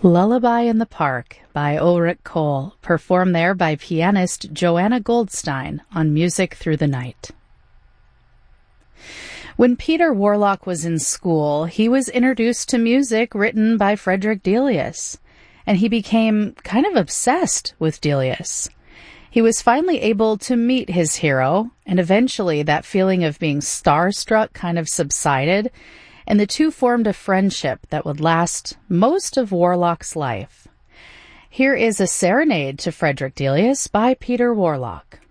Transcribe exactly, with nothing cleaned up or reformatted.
Lullaby in the Park by Ulrich Cole, performed there by pianist Joanna Goldstein on Music Through the Night. When Peter Warlock was in school, he was introduced to music written by Frederick Delius, and he became kind of obsessed with Delius. He was finally able to meet his hero, and eventually that feeling of being starstruck kind of subsided, and the two formed a friendship that would last most of Warlock's life. Here is a serenade to Frederick Delius by Peter Warlock.